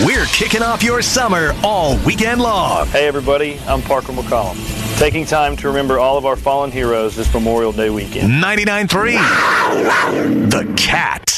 We're kicking off your summer all weekend long. Hey everybody, I'm Parker McCollum. Taking time to remember all of our fallen heroes this Memorial Day weekend. 99.3 The Cat.